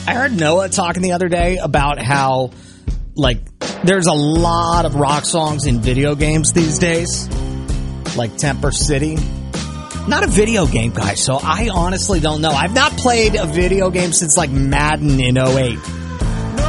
I heard Noah talking the other day about how, like, there's a lot of rock songs in video games these days, like Temper City. Not a video game guy, so I honestly don't know. I've not played a video game since, like, Madden in 08.